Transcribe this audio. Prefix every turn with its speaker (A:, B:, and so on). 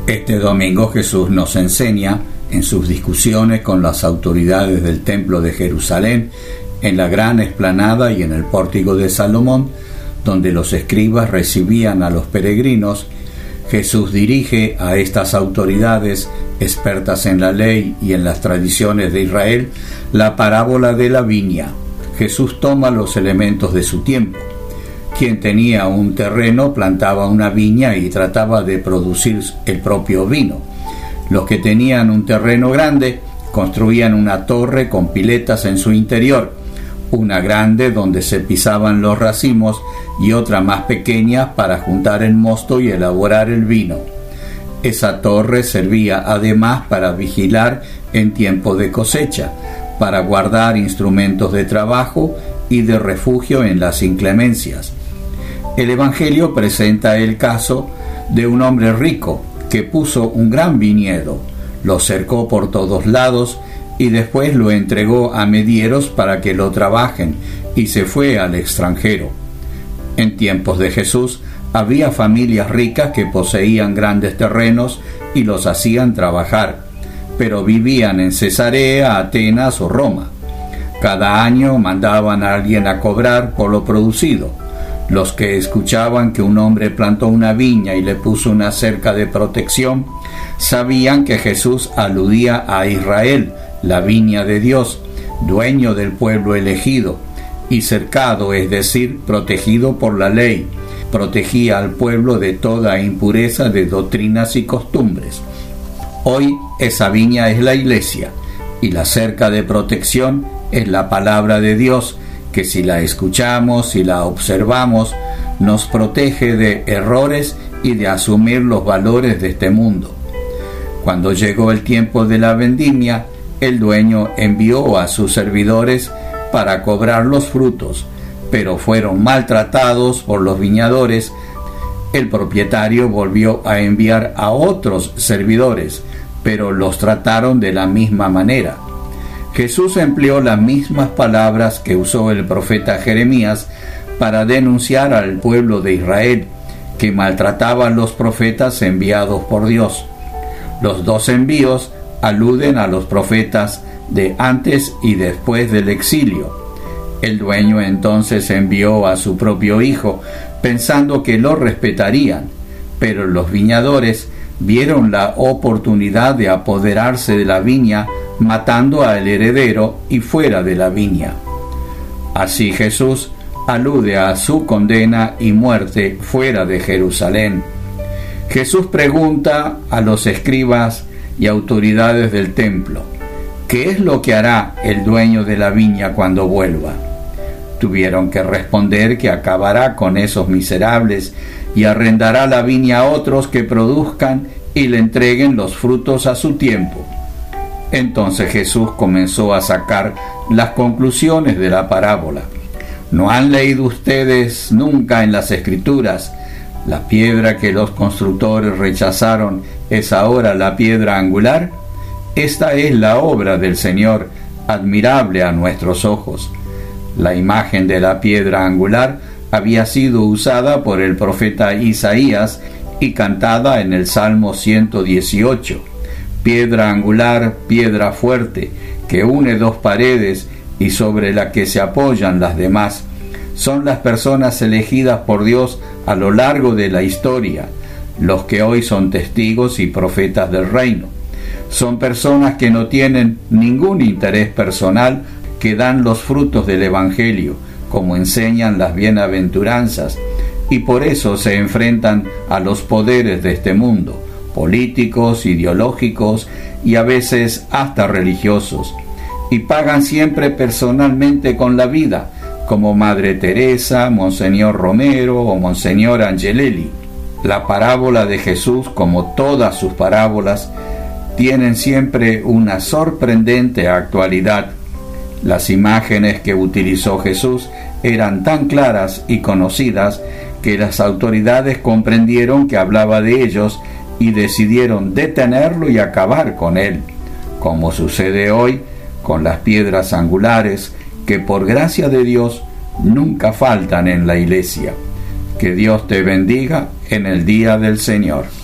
A: Este domingo Jesús nos enseña en sus discusiones con las autoridades del Templo de Jerusalén, en la gran explanada y en el pórtico de Salomón, donde los escribas recibían a los peregrinos. Jesús dirige a estas autoridades expertas en la ley y en las tradiciones de Israel la parábola de la viña. Jesús toma los elementos de su tiempo. Quien tenía un terreno plantaba una viña y trataba de producir el propio vino. Los que tenían un terreno grande construían una torre con piletas en su interior, una grande donde se pisaban los racimos y otra más pequeña para juntar el mosto y elaborar el vino. Esa torre servía además para vigilar en tiempo de cosecha, para guardar instrumentos de trabajo y de refugio en las inclemencias. El Evangelio presenta el caso de un hombre rico que puso un gran viñedo, lo cercó por todos lados y después lo entregó a medieros para que lo trabajen, y se fue al extranjero. En tiempos de Jesús había familias ricas que poseían grandes terrenos y los hacían trabajar, pero vivían en Cesarea, Atenas o Roma. Cada año mandaban a alguien a cobrar por lo producido. Los que escuchaban que un hombre plantó una viña y le puso una cerca de protección, sabían que Jesús aludía a Israel, la viña de Dios, dueño del pueblo elegido, y cercado, es decir, protegido por la ley. Protegía al pueblo de toda impureza de doctrinas y costumbres. Hoy esa viña es la iglesia, y la cerca de protección es la palabra de Dios, que si la escuchamos y la observamos, nos protege de errores y de asumir los valores de este mundo. Cuando llegó el tiempo de la vendimia, el dueño envió a sus servidores para cobrar los frutos, pero fueron maltratados por los viñadores. El propietario volvió a enviar a otros servidores, pero los trataron de la misma manera. Jesús empleó las mismas palabras que usó el profeta Jeremías para denunciar al pueblo de Israel, que maltrataba a los profetas enviados por Dios. Los dos envíos aluden a los profetas de antes y después del exilio. El dueño entonces envió a su propio hijo, pensando que lo respetarían, pero los viñadores vieron la oportunidad de apoderarse de la viña, matando al heredero y fuera de la viña. Así Jesús alude a su condena y muerte fuera de Jerusalén. Jesús pregunta a los escribas y autoridades del templo: ¿qué es lo que hará el dueño de la viña cuando vuelva? Tuvieron que responder que acabará con esos miserables y arrendará la viña a otros que produzcan y le entreguen los frutos a su tiempo. Entonces Jesús comenzó a sacar las conclusiones de la parábola. ¿No han leído ustedes nunca en las Escrituras: la piedra que los constructores rechazaron es ahora la piedra angular? Esta es la obra del Señor, admirable a nuestros ojos. La imagen de la piedra angular había sido usada por el profeta Isaías y cantada en el Salmo 118. Piedra angular, piedra fuerte, que une dos paredes y sobre la que se apoyan las demás. Son las personas elegidas por Dios a lo largo de la historia, los que hoy son testigos y profetas del reino. Son personas que no tienen ningún interés personal, que dan los frutos del Evangelio, como enseñan las bienaventuranzas, y por eso se enfrentan a los poderes de este mundo, políticos, ideológicos y a veces hasta religiosos, y pagan siempre personalmente con la vida, como Madre Teresa, Monseñor Romero o Monseñor Angelelli. La parábola de Jesús, como todas sus parábolas, tienen siempre una sorprendente actualidad. Las imágenes que utilizó Jesús eran tan claras y conocidas que las autoridades comprendieron que hablaba de ellos y decidieron detenerlo y acabar con él, como sucede hoy con las piedras angulares que por gracia de Dios nunca faltan en la iglesia. Que Dios te bendiga en el día del Señor.